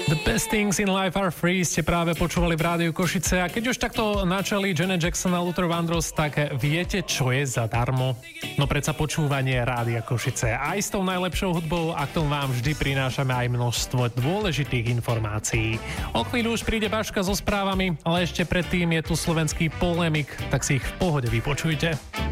The best things in life are free ste práve počúvali v Rádiu Košice a keď už takto načali Janet Jackson a Luther Vandross, tak viete, čo je zadarmo? No predsa počúvanie Rádia Košice. Aj s tou najlepšou hudbou a k tomu vám vždy prinášame aj množstvo dôležitých informácií. O chvíľu už príde Baška so správami, ale ešte predtým je tu slovenský polemik, tak si ich v pohode vypočujte.